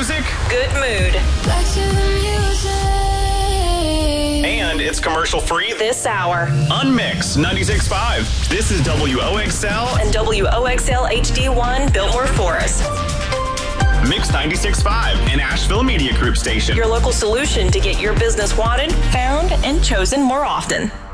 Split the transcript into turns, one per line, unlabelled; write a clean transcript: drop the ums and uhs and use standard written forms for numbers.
music,
good mood.
Back to the music.
and it's commercial free.
This hour.
Unmixed 96.5. This is WOXL
And WOXL HD1 Biltmore Forest.
Mix 96.5, an Asheville Media Group station.
Your local solution to get your business wanted, found, and chosen more often.